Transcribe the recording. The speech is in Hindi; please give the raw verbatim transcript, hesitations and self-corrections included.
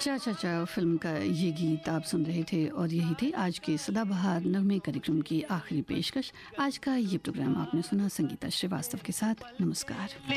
चा चा चा फिल्म का ये गीत आप सुन रहे थे और यही थी आज के सदाबहार नगमे कार्यक्रम की आखिरी पेशकश। आज का ये प्रोग्राम आपने सुना संगीता श्रीवास्तव के साथ। नमस्कार।